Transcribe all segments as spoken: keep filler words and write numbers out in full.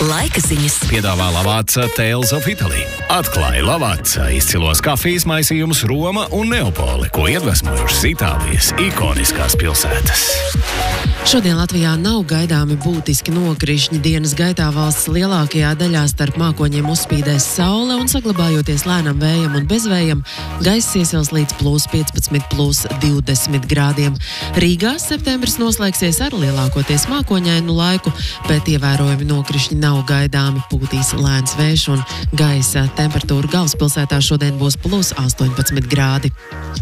Laika ziņas. Piedāvā Lavazza Tales of Italy. Atklāja Lavazza izcilos kafijas maisījumus Roma un Neapoli, ko iedvesmojušas Itālijas ikoniskās pilsētas. Šodien Latvijā nav gaidāmi būtiski nokrišņi. Dienas gaitā valsts lielākajā daļā starp mākoņiem uzspīdēs saule un saglabājoties lēnam vējam un bezvējam, gaiss iesils līdz plus piecpadsmit, plus divdesmit grādiem. Rīgā septembris noslēgsies ar lielākoties mākoņainu laiku, bet ievērojami nokrišņi nav gaidāmi. Pūtīs lēns vējš un gaisa temperatūra galvaspilsētā šodien būs plus astoņpadsmit grādi.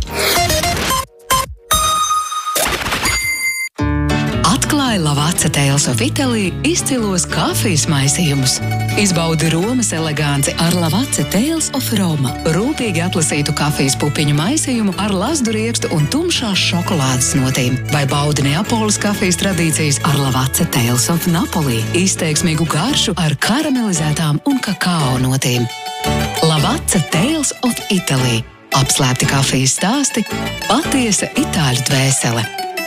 Atklāja Lavazza Tales of Italy izcilos kafijas maisījumus. Izbaudi Romas eleganci ar Lavazza Tales of Roma. Rūpīgi atlasītu kafijas pupiņu maisījumu ar lazdu riekstu un tumšās šokolādes notīm. Vai baudi Neapoles kafijas tradīcijas ar Lavazza Tales of Napoli. Izteiksmīgu garšu ar karamelizētām un kakao notīm. Lavazza Tales of Italy. Apslēpti kafijas stāsti, patiesa itāļu dvēsele.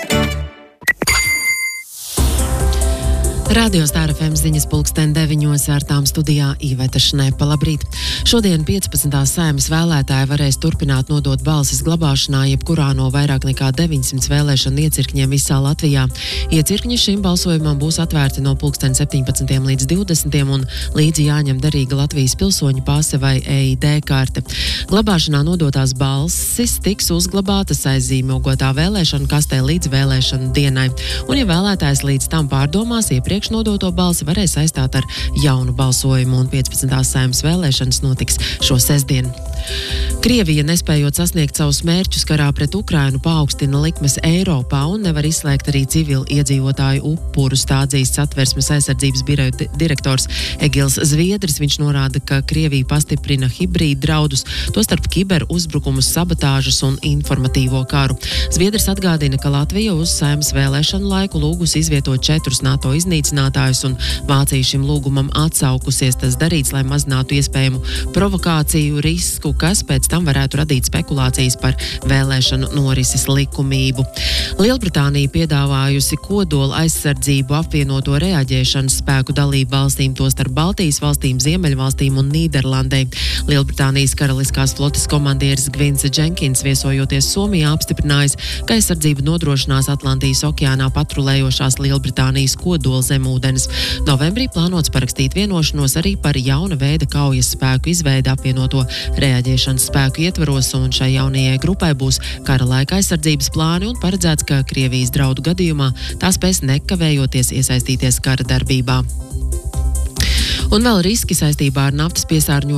Radio Star F M ziņas pulksten deviņos ar tām studijā Iveta Šnepa. Labrīt! Šodien piecpadsmitās Saeimas vēlētāji varēs turpināt nodot balsis glabāšanā jebkurā no vairāk nekā deviņsimt vēlēšanu iecirkņiem visā Latvijā. Iecirkņi šim balsojumam būs atvērti no pulksten septiņpadsmitiem līdz divdesmitiem un līdzi jāņem derīga Latvijas pilsoņu pase vai E I D karte. Glabāšanā nodotās balsis tiks uzglabātas aizzīmogotā vēlēšanu kastē līdz vēlēšanu dienai. Un ja vēlētājs līdz tam pārdomās, iepriekš nodoto balsi varēs aizstāt ar jaunu balsojumu, un piecpadsmitās Saeimas vēlēšanas notiks šo sestdienu. Krievija, nespējot sasniegt savus mērķus karā pret Ukrainu, paaugstina likmes Eiropā un nevar izslēgt arī civili iedzīvotāju upurus, tā atzīst Satversmes aizsardzības biroja direktors Egils Zviedris. Viņš norāda, ka Krievija pastiprina hibrīdu draudus, tostarp kiber uzbrukumus, sabotāžas un informatīvo karu. Zviedris atgādina, ka Latvija uz Saeimas vēlēšanu laiku lūgusi izvietot četrus NATO iznīcinātājus, un Vācija šim lūgumam atsaukusies. Tas darīts, lai mazinātu iespējamu provokāciju risku, kas pēc tam varētu radīt spekulācijas par vēlēšanu norises likumību. Lielbritānija piedāvājusi kodola aizsardzību apvienoto reaģēšanas spēku dalību valstīm, tostarp Baltijas valstīm, Ziemeļvalstīm un Nīderlandei. Lielbritānijas karaliskās flotes komandieris Gvins Jenkins, viesojoties Somijā, apstiprinājis, ka aizsardzību nodrošinās Atlantijas okeānā patrulējošās Lielbritānijas kodola zemūdenes. Novembrī plānots parakstīt vienošanos arī par jauna veida kaujas spēku izveidi apvienoto reaģēšanas spēku ietvaros, un šai jaunajai grupai būs kara laika aizsardzības plāni un paredzēts, ka Krievijas draudu gadījumā tā spēs nekavējoties iesaistīties kara darbībā. Un vēl riski saistībā ar naftas piesārņojumu